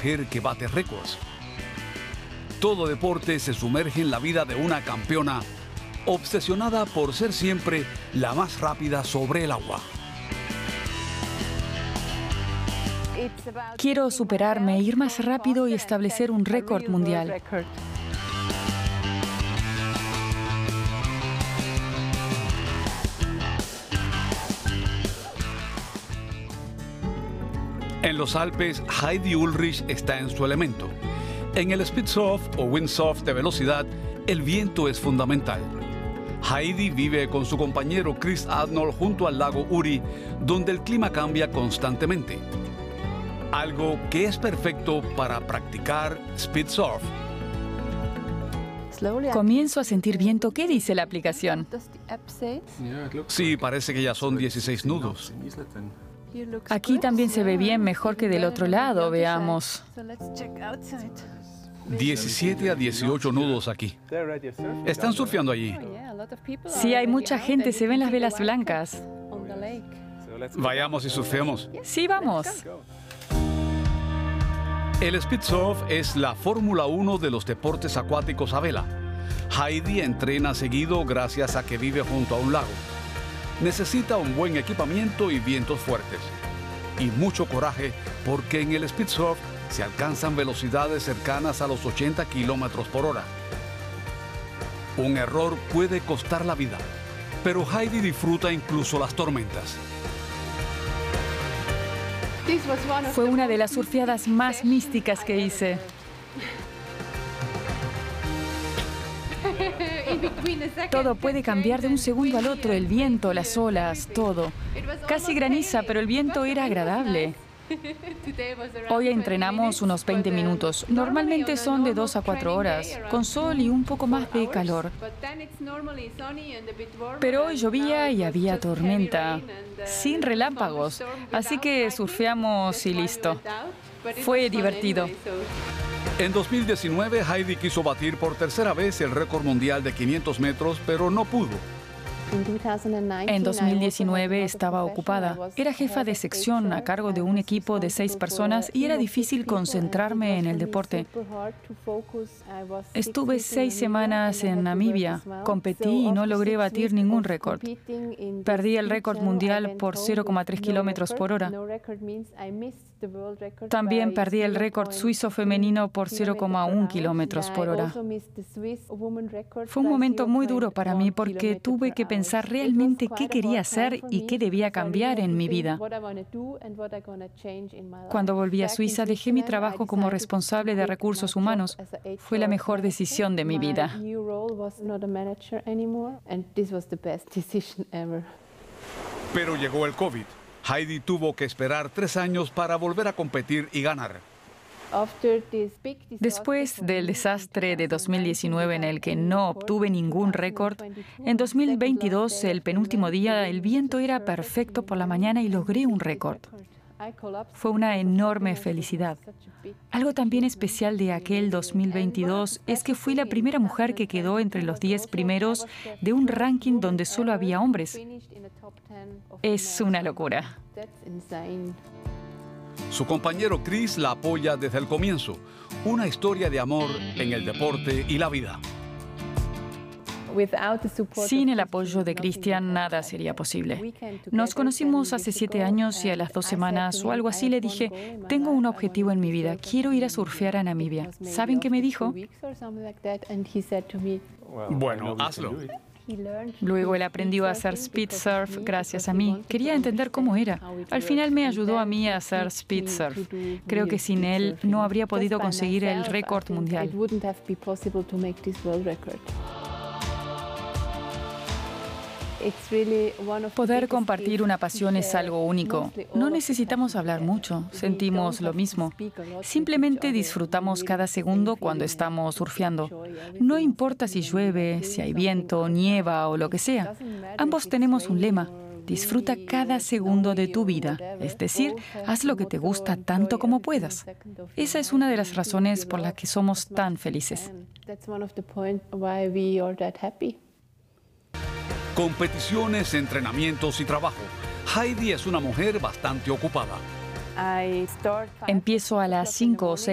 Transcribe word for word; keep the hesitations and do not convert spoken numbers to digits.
mujer que bate récords. Todo deporte se sumerge en la vida de una campeona, obsesionada por ser siempre la más rápida sobre el agua. Quiero superarme, ir más rápido y establecer un récord mundial. En los Alpes, Heidi Ulrich está en su elemento. En el speed surf o windsurf de velocidad, el viento es fundamental. Heidi vive con su compañero Chris Arnold junto al lago Uri, donde el clima cambia constantemente. Algo que es perfecto para practicar speed surf. Comienzo a sentir viento. ¿Qué dice la aplicación? Sí, parece que ya son dieciséis nudos. Aquí también se ve bien, mejor que del otro lado. Veamos. diecisiete a dieciocho nudos aquí. ¿Están surfeando allí? Sí, hay mucha gente. Se ven las velas blancas. Vayamos y surfeamos. Sí, vamos. El speed surf es la Fórmula uno de los deportes acuáticos a vela. Heidi entrena seguido gracias a que vive junto a un lago. Necesita un buen equipamiento y vientos fuertes. Y mucho coraje, porque en el speed surf se alcanzan velocidades cercanas a los ochenta kilómetros por hora. Un error puede costar la vida, pero Heidi disfruta incluso las tormentas. Fue una de las surfeadas más místicas que hice. Todo puede cambiar de un segundo al otro, el viento, las olas, todo. Casi graniza, pero el viento era agradable. Hoy entrenamos unos veinte minutos. Normalmente son de dos a cuatro horas, con sol y un poco más de calor. Pero hoy llovía y había tormenta, sin relámpagos, así que surfeamos y listo. Fue divertido. En dos mil diecinueve, Heidi quiso batir por tercera vez el récord mundial de quinientos metros, pero no pudo. En dos mil diecinueve estaba ocupada. Era jefa de sección a cargo de un equipo de seis personas y era difícil concentrarme en el deporte. Estuve seis semanas en Namibia. Competí y no logré batir ningún récord. Perdí el récord mundial por cero coma tres kilómetros por hora. También perdí el récord suizo femenino por cero coma uno kilómetros por hora. Fue un momento muy duro para mí porque tuve que pensar realmente qué quería hacer y qué debía cambiar en mi vida. Cuando volví a Suiza, dejé mi trabajo como responsable de recursos humanos. Fue la mejor decisión de mi vida. Pero llegó el COVID. Heidi tuvo que esperar tres años para volver a competir y ganar. Después del desastre de dos mil diecinueve en el que no obtuve ningún récord, en dos mil veintidós, el penúltimo día, el viento era perfecto por la mañana y logré un récord. Fue una enorme felicidad. Algo también especial de aquel dos mil veintidós es que fui la primera mujer que quedó entre los diez primeros de un ranking donde solo había hombres. Es una locura. Su compañero Chris la apoya desde el comienzo. Una historia de amor en el deporte y la vida. Sin el apoyo de Christian, nada sería posible. Nos conocimos hace siete años y a las dos semanas o algo así le dije, tengo un objetivo en mi vida, quiero ir a surfear a Namibia. ¿Saben qué me dijo? Bueno, hazlo. Luego él aprendió a hacer speed surf gracias a mí. Quería entender cómo era. Al final me ayudó a mí a hacer speed surf. Creo que sin él no habría podido conseguir el récord mundial. Poder compartir una pasión es algo único. No necesitamos hablar mucho, sentimos lo mismo. Simplemente disfrutamos cada segundo cuando estamos surfeando. No importa si llueve, si hay viento, nieva o lo que sea. Ambos tenemos un lema. Disfruta cada segundo de tu vida, es decir, haz lo que te gusta tanto como puedas. Esa es una de las razones por las que somos tan felices. Competiciones, entrenamientos y trabajo. Heidi es una mujer bastante ocupada. Empiezo a las cinco o seis